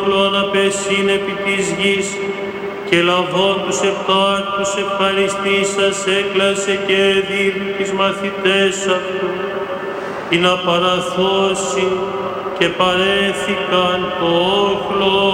αναπεσήν επί της γης και λαβών τους επτάρτους ευχαριστήσας έκλασε και δίδου τις μαθητές αυτού ή να παραθώσει και παρέθηκαν το όχλο.